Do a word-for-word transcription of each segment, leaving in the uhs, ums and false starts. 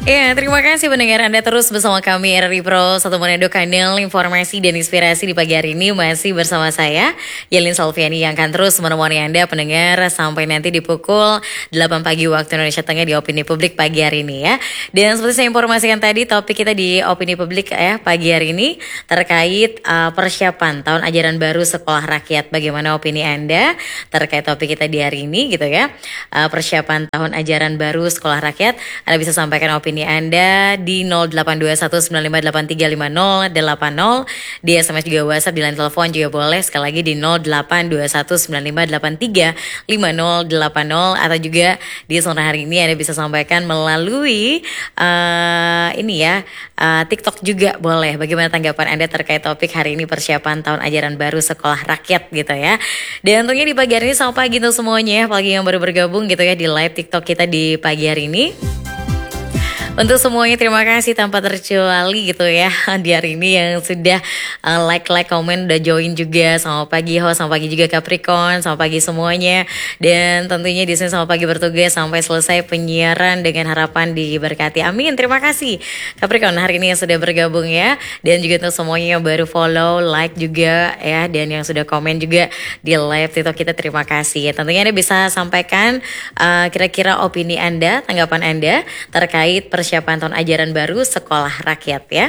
Ya, terima kasih pendengar Anda terus bersama kami R R I Pro satu Manado, kanal informasi dan inspirasi. Di pagi hari ini masih bersama saya Yelin Salviani yang akan terus menemani Anda pendengar sampai nanti di pukul delapan pagi waktu Indonesia Tengah di Opini Publik pagi hari ini ya. Dan seperti saya informasikan tadi, topik kita di Opini Publik ya pagi hari ini terkait uh, persiapan tahun ajaran baru sekolah rakyat. Bagaimana opini Anda terkait topik kita di hari ini gitu ya, uh, persiapan tahun ajaran baru sekolah rakyat. Anda bisa sampaikan opini Anda di nol delapan dua satu sembilan lima delapan tiga lima nol delapan nol, di S M S juga WhatsApp, di line telepon juga boleh, sekali lagi di nol delapan dua satu sembilan lima delapan tiga lima nol delapan nol, atau juga di sore hari ini Anda bisa sampaikan melalui uh, ini ya uh, TikTok juga boleh. Bagaimana tanggapan Anda terkait topik hari ini, persiapan tahun ajaran baru sekolah rakyat gitu ya. Dan tentunya di pagi hari ini selamat pagi untuk semuanya, apalagi yang baru bergabung gitu ya di live TikTok kita di pagi hari ini. Untuk semuanya terima kasih tanpa terkecuali gitu ya di hari ini yang sudah uh, like, like, komen, udah join juga. Selamat pagi host, selamat pagi juga Capricorn, selamat pagi semuanya. Dan tentunya di sini selamat pagi bertugas sampai selesai penyiaran dengan harapan diberkati. Amin, terima kasih Capricorn hari ini yang sudah bergabung ya. Dan juga untuk semuanya yang baru follow, like juga ya, dan yang sudah komen juga di live TikTok kita, terima kasih ya. Tentunya Anda bisa sampaikan uh, kira-kira opini Anda, tanggapan Anda terkait persiapan persiapan tahun ajaran baru sekolah rakyat ya.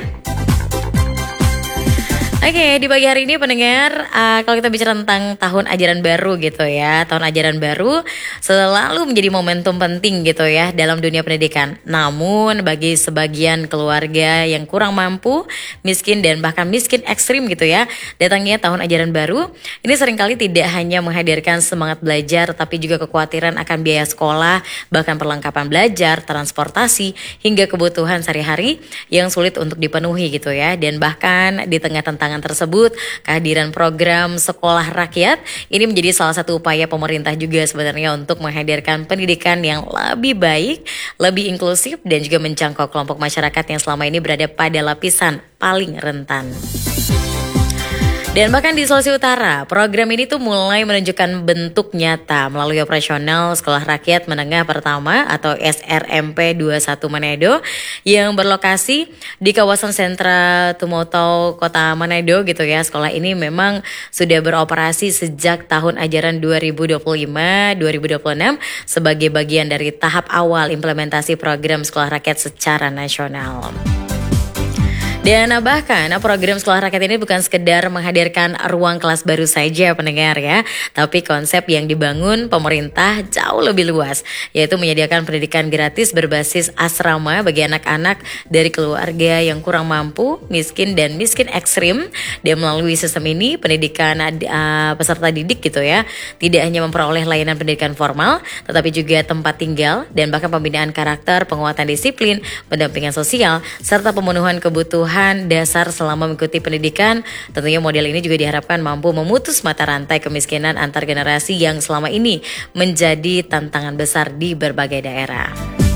Oke, di pagi hari ini pendengar, uh, kalau kita bicara tentang tahun ajaran baru gitu ya, tahun ajaran baru selalu menjadi momentum penting gitu ya dalam dunia pendidikan. Namun bagi sebagian keluarga yang kurang mampu, miskin dan bahkan miskin ekstrim gitu ya, datangnya tahun ajaran baru ini seringkali tidak hanya menghadirkan semangat belajar, tapi juga kekhawatiran akan biaya sekolah, bahkan perlengkapan belajar, transportasi, hingga kebutuhan sehari-hari yang sulit untuk dipenuhi gitu ya. Dan bahkan di tengah tantangan tersebut, kehadiran program sekolah rakyat ini menjadi salah satu upaya pemerintah juga sebenarnya untuk menghadirkan pendidikan yang lebih baik, lebih inklusif, dan juga menjangkau kelompok masyarakat yang selama ini berada pada lapisan paling rentan. Dan bahkan di Sulawesi Utara, program ini tuh mulai menunjukkan bentuk nyata melalui operasional Sekolah Rakyat Menengah Pertama atau S R M P dua puluh satu Manado yang berlokasi di kawasan sentra Tumotau, Kota Manado gitu ya. Sekolah ini memang sudah beroperasi sejak tahun ajaran dua ribu dua puluh lima dua ribu dua puluh enam sebagai bagian dari tahap awal implementasi program Sekolah Rakyat secara nasional. Dan bahkan program sekolah rakyat ini bukan sekedar menghadirkan ruang kelas baru saja pendengar ya, tapi konsep yang dibangun pemerintah jauh lebih luas, yaitu menyediakan pendidikan gratis berbasis asrama bagi anak-anak dari keluarga yang kurang mampu, miskin dan miskin ekstrim. Dan melalui sistem ini pendidikan uh, peserta didik gitu ya, tidak hanya memperoleh layanan pendidikan formal, tetapi juga tempat tinggal dan bahkan pembinaan karakter, penguatan disiplin, pendampingan sosial, serta pemenuhan kebutuhan dasar selama mengikuti pendidikan. Tentunya model ini juga diharapkan mampu memutus mata rantai kemiskinan antar generasi yang selama ini menjadi tantangan besar di berbagai daerah.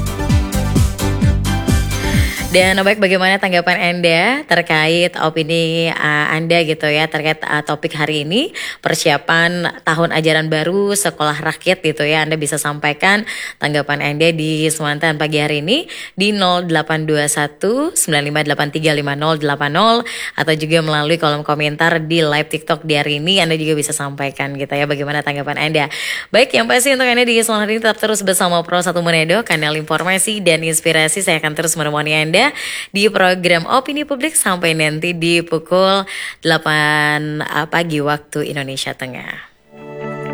Dan baik, bagaimana tanggapan Anda terkait opini uh, Anda gitu ya terkait uh, topik hari ini, persiapan tahun ajaran baru sekolah rakyat gitu ya. Anda bisa sampaikan tanggapan Anda di Semantan pagi hari ini di nol delapan dua satu sembilan lima delapan tiga lima nol delapan nol, atau juga melalui kolom komentar di live TikTok di hari ini. Anda juga bisa sampaikan gitu ya bagaimana tanggapan Anda. Baik, yang pasti untuk Anda di Semantan ini tetap terus bersama Pro satu Manado, kanal informasi dan inspirasi. Saya akan terus menemani Anda di program Opini Publik sampai nanti di pukul delapan pagi waktu Indonesia Tengah.